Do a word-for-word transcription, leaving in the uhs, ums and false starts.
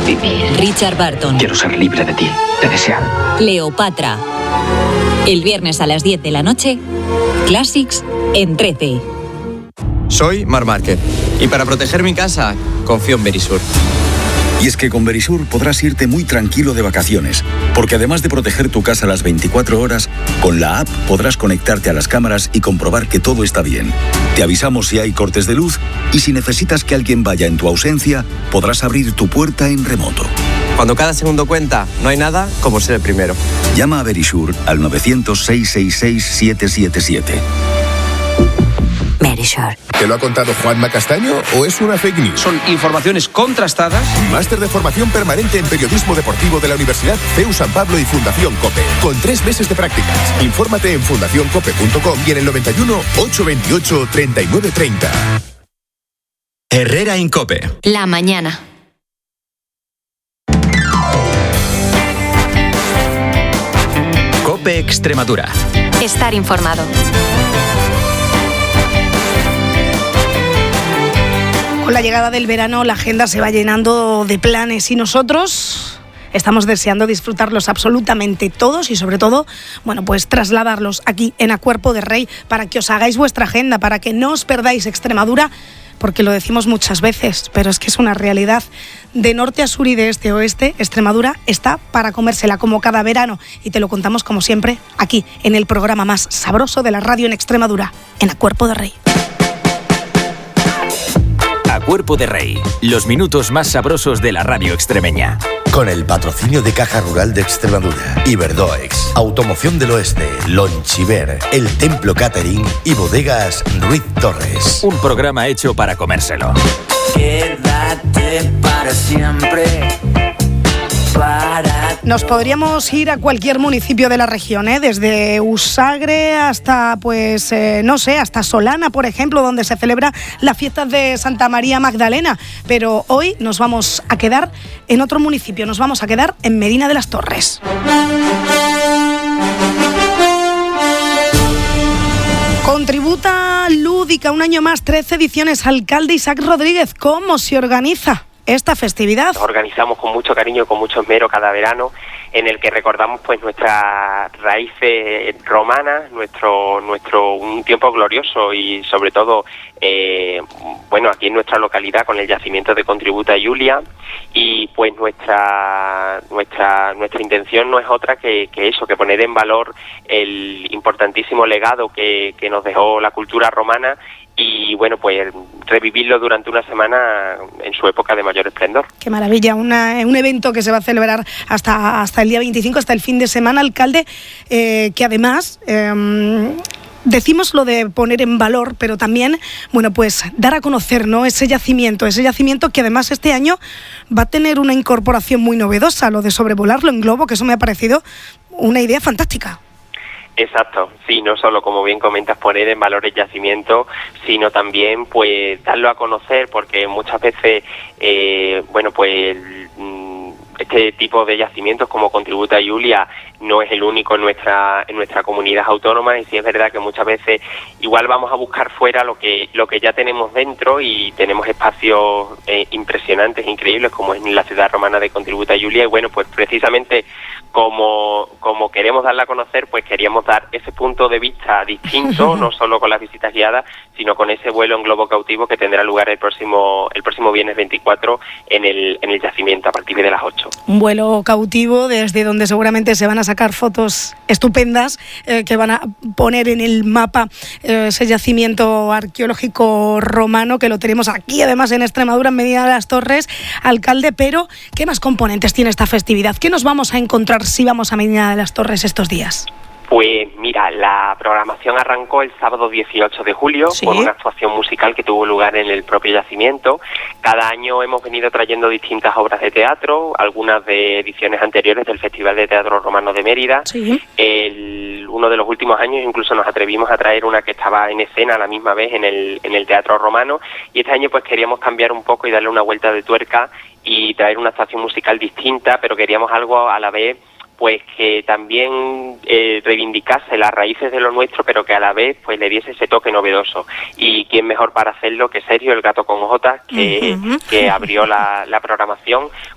vivir. Richard Burton. Quiero ser libre de ti, de desear. Cleopatra. El viernes a las diez de la noche, Classics en trece. Soy Marc Márquez y para proteger mi casa confío en Verisur. Y es que con Verisur podrás irte muy tranquilo de vacaciones, porque además de proteger tu casa las veinticuatro horas, con la app podrás conectarte a las cámaras y comprobar que todo está bien. Te avisamos si hay cortes de luz y si necesitas que alguien vaya en tu ausencia, podrás abrir tu puerta en remoto. Cuando cada segundo cuenta, no hay nada como ser el primero. Llama a Verisur al novecientos, seiscientos sesenta y seis, setecientos setenta y siete. Verisur. ¿Te lo ha contado Juanma Castaño o es una fake news? Son informaciones contrastadas. Máster de formación permanente en periodismo deportivo de la Universidad C E U San Pablo y Fundación COPE. Con tres meses de prácticas. Infórmate en fundación cope punto com y en el noventa y uno, ochocientos veintiocho, treinta y nueve treinta. Herrera en COPE. La mañana. COPE Extremadura. Estar informado. Con la llegada del verano la agenda se va llenando de planes y nosotros estamos deseando disfrutarlos absolutamente todos y sobre todo, bueno, pues trasladarlos aquí en A Cuerpo de Rey para que os hagáis vuestra agenda, para que no os perdáis Extremadura, porque lo decimos muchas veces, pero es que es una realidad. De norte a sur y de este a oeste, Extremadura está para comérsela como cada verano y te lo contamos como siempre aquí en el programa más sabroso de la radio en Extremadura, en A Cuerpo de Rey. A Cuerpo de Rey, los minutos más sabrosos de la radio extremeña. Con el patrocinio de Caja Rural de Extremadura, Iberdoex, Automoción del Oeste, Lonchiver, El Templo Catering y Bodegas Ruiz Torres. Un programa hecho para comérselo. Quédate para siempre. Para... Nos podríamos ir a cualquier municipio de la región, ¿eh? Desde Usagre hasta, pues, eh, no sé, hasta Solana, por ejemplo, donde se celebra la fiesta de Santa María Magdalena. Pero hoy nos vamos a quedar en otro municipio, nos vamos a quedar en Medina de las Torres. Contributa lúdica, un año más, trece ediciones. Alcalde Isaac Rodríguez, ¿cómo se organiza esta festividad? Nos organizamos con mucho cariño y con mucho esmero cada verano, en el que recordamos pues nuestras raíces romanas, nuestro nuestro un tiempo glorioso y sobre todo eh, bueno aquí en nuestra localidad con el yacimiento de Contributa Julia, y pues nuestra nuestra nuestra intención no es otra que, que eso, que poner en valor el importantísimo legado que, que nos dejó la cultura romana y bueno, pues revivirlo durante una semana en su época de mayor esplendor. Qué maravilla, una, un evento que se va a celebrar hasta, hasta el día veinticinco, hasta el fin de semana, alcalde, eh, que además... Eh, Decimos lo de poner en valor, pero también, bueno, pues dar a conocer, ¿no?, ese yacimiento, ese yacimiento que además este año va a tener una incorporación muy novedosa, lo de sobrevolarlo en globo, que eso me ha parecido una idea fantástica. Exacto, sí, no solo, como bien comentas, poner en valor el yacimiento, sino también, pues, darlo a conocer, porque muchas veces, eh, bueno, pues... este tipo de yacimientos como Contributa Julia no es el único en nuestra en nuestra comunidad autónoma, y sí es verdad que muchas veces igual vamos a buscar fuera lo que lo que ya tenemos dentro, y tenemos espacios eh, impresionantes, increíbles, como es la ciudad romana de Contributa Julia, y bueno, pues precisamente como como queremos darla a conocer, pues queríamos dar ese punto de vista distinto, no solo con las visitas guiadas, sino con ese vuelo en globo cautivo que tendrá lugar el próximo el próximo viernes veinticuatro en el en el yacimiento a partir de las ocho. Un vuelo cautivo desde donde seguramente se van a sacar fotos estupendas eh, que van a poner en el mapa eh, ese yacimiento arqueológico romano, que lo tenemos aquí además en Extremadura, en Medina de las Torres, alcalde. Pero ¿qué más componentes tiene esta festividad? ¿Qué nos vamos a encontrar si vamos a Medina de las Torres estos días? Pues mira, la programación arrancó el sábado dieciocho de julio, ¿sí?, con una actuación musical que tuvo lugar en el propio yacimiento. Cada año hemos venido trayendo distintas obras de teatro, algunas de ediciones anteriores del Festival de Teatro Romano de Mérida. Sí. El, uno de los últimos años incluso nos atrevimos a traer una que estaba en escena a la misma vez en el, en el Teatro Romano, y este año pues queríamos cambiar un poco y darle una vuelta de tuerca y traer una actuación musical distinta, pero queríamos algo a la vez pues que también eh, reivindicase las raíces de lo nuestro, pero que a la vez pues le diese ese toque novedoso. Y quién mejor para hacerlo que Sergio, el gato con J, que, uh-huh. que abrió la, la programación